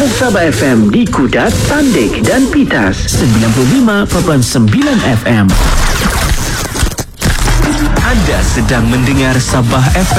Sabah FM di Kudat, Tandik dan Pitas 95.9 FM. Anda sedang mendengar Sabah FM.